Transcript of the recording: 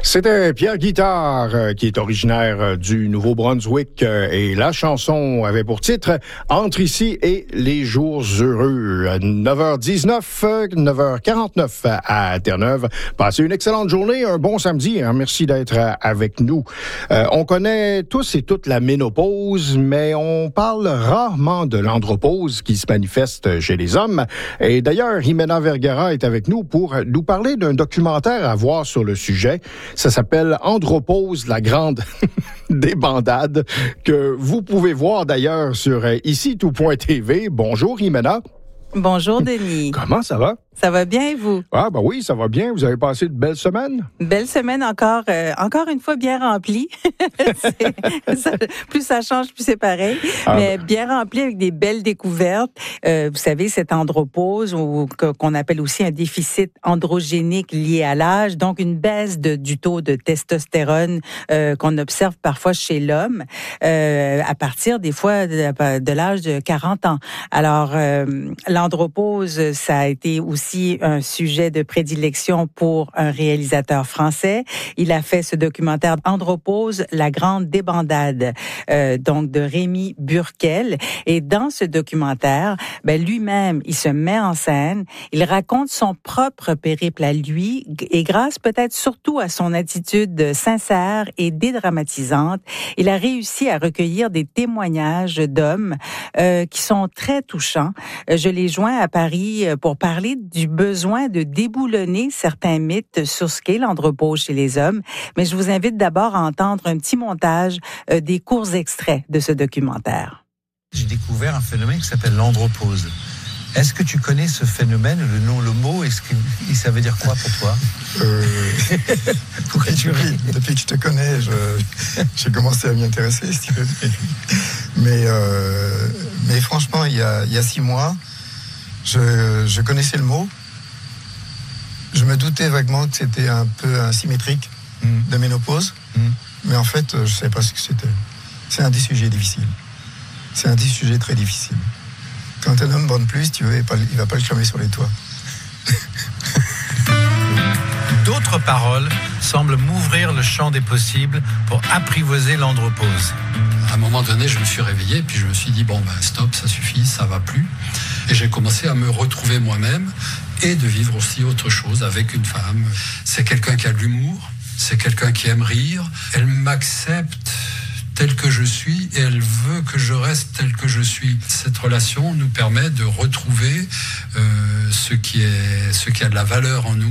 C'était Pierre Guittard, qui est originaire du Nouveau-Brunswick, et la chanson avait pour titre « Entre ici et les jours heureux ». 9h19, 9h49 à Terre-Neuve. Passez une excellente journée, un bon samedi. Merci d'être avec nous. On connaît tous et toutes la ménopause, mais on parle rarement de l'andropause qui se manifeste chez les hommes. Et d'ailleurs, Jimena Vergara est avec nous pour nous parler d'un documentaire à voir sur le sujet. Ça s'appelle Andropause, la grande débandade, que vous pouvez voir d'ailleurs sur ici-tout.tv. Bonjour, Jimena. Bonjour, Denis. Comment ça va? Ça va bien et vous? Ah, ben oui, ça va bien. Vous avez passé une belle semaine? Belle semaine encore une fois bien remplie. Plus ça change, plus c'est pareil. Mais bien remplie avec des belles découvertes. Vous savez, cette andropause, qu'on appelle aussi un déficit androgénique lié à l'âge, donc une baisse du taux de testostérone qu'on observe parfois chez l'homme, à partir des fois de l'âge de 40 ans. Alors, l'andropause, ça a été aussi un sujet de prédilection pour un réalisateur français. Il a fait ce documentaire Andropause, la grande débandade, donc de Rémi Burkel. Et dans ce documentaire, lui-même, il se met en scène, il raconte son propre périple à lui, et grâce peut-être surtout à son attitude sincère et dédramatisante, il a réussi à recueillir des témoignages d'hommes qui sont très touchants. Je l'ai joint à Paris pour parler du besoin de déboulonner certains mythes sur ce qu'est l'andropause chez les hommes. Mais je vous invite d'abord à entendre un petit montage des courts extraits de ce documentaire. J'ai découvert un phénomène qui s'appelle l'andropause. Est-ce que tu connais ce phénomène, le mot, ça veut dire quoi pour toi? Pourquoi tu ris? Depuis que je te connais, j'ai commencé à m'y intéresser, si tu veux. Mais franchement, il y a 6 mois, je connaissais le mot. Je me doutais vaguement que c'était un peu asymétrique de ménopause. Mais en fait, je ne savais pas ce que c'était. C'est un des sujets difficiles. C'est un des sujets très difficiles. Quand un homme bande plus, tu veux, il va pas le cramer sur les toits. D'autres paroles semblent m'ouvrir le champ des possibles pour apprivoiser l'andropause. À un moment donné, je me suis réveillé, puis je me suis dit, stop, ça suffit, ça va plus. Et j'ai commencé à me retrouver moi-même et de vivre aussi autre chose avec une femme. C'est quelqu'un qui a de l'humour, c'est quelqu'un qui aime rire. Elle m'accepte tel que je suis et elle veut que je reste tel que je suis. Cette relation nous permet de retrouver ce qui a de la valeur en nous.